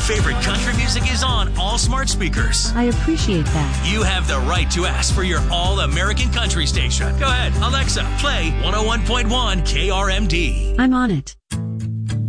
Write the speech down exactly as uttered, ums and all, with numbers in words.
favorite country music is on all smart speakers. I appreciate that. You have the right to ask for your all-American country station. Go ahead, Alexa, play one oh one point one K R M D. I'm on it.